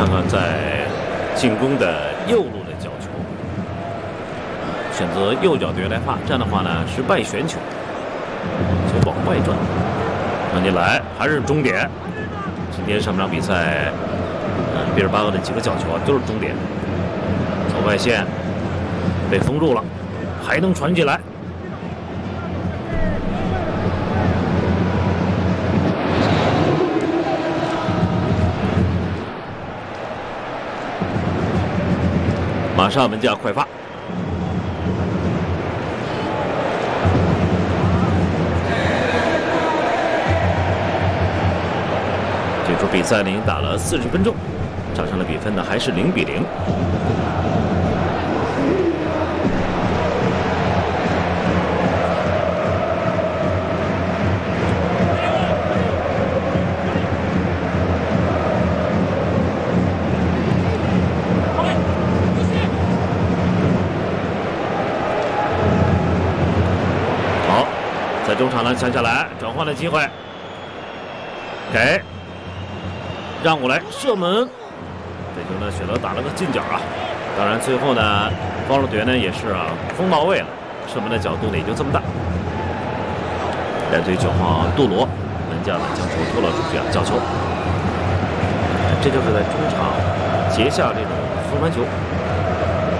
看看在进攻的右路的角球，选择右脚队员来发，这样的话呢是外旋球，球往外转，看起来还是终点。今天上半场比赛，毕尔巴鄂的几个角球都是终点，走外线被封住了，还能传进来。 马上门将快发，这出比赛呢已经打了40分钟，场上的比分呢还是0比0。在中场呢抢下来，转换的机会，给让过来射门，这球呢选择打了个近角啊。当然最后呢，方路队员呢也是锋到位了，射门的角度呢也就这么大。带队9号杜罗门将呢将球拖了出去角球，这就是在中场截下这种封传球。